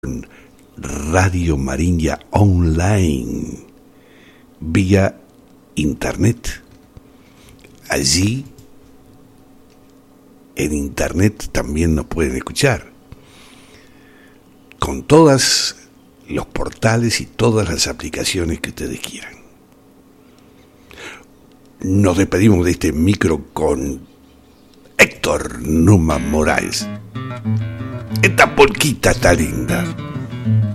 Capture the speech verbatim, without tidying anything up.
Radio Marinha Online, vía internet. Allí, en internet también nos pueden escuchar, con todos los portales y todas las aplicaciones que ustedes quieran. Nos despedimos de este micro con Héctor Numa Moraes. Esta polquita está linda.